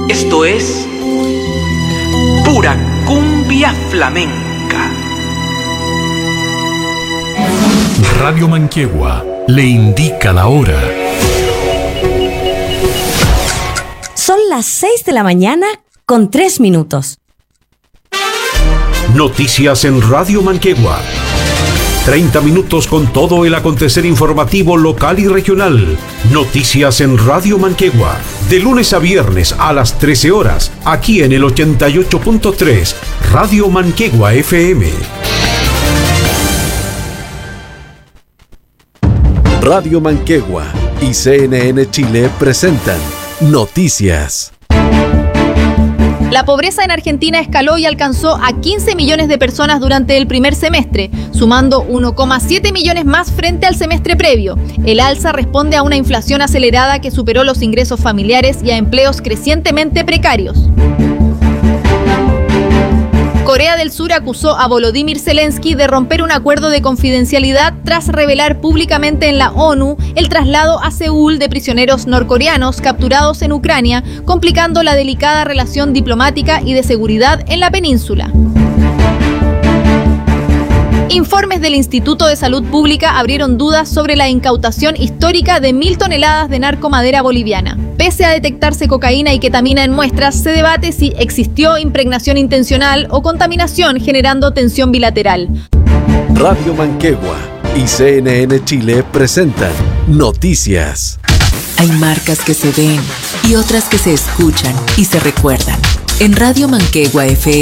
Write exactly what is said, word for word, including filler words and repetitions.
Esto es pura cumbia flamenca. Radio Manquegua le indica la hora. Son las seis de la mañana con tres minutos. Noticias en Radio Manquegua. treinta minutos con todo el acontecer informativo local y regional. Noticias en Radio Manquegua. De lunes a viernes a las trece horas, aquí en el ochenta y ocho punto tres, Radio Manquegua F M. Radio Manquegua y C N N Chile presentan Noticias. La pobreza en Argentina escaló y alcanzó a quince millones de personas durante el primer semestre, sumando uno coma siete millones más frente al semestre previo. El alza responde a una inflación acelerada que superó los ingresos familiares y a empleos crecientemente precarios. Corea del Sur acusó a Volodymyr Zelensky de romper un acuerdo de confidencialidad tras revelar públicamente en la ONU el traslado a Seúl de prisioneros norcoreanos capturados en Ucrania, complicando la delicada relación diplomática y de seguridad en la península. Informes del Instituto de Salud Pública abrieron dudas sobre la incautación histórica de mil toneladas de narcomadera boliviana. Pese a detectarse cocaína y ketamina en muestras, se debate si existió impregnación intencional o contaminación generando tensión bilateral. Radio Manquegua y C N N Chile presentan Noticias. Hay marcas que se ven y otras que se escuchan y se recuerdan. En Radio Manquegua F M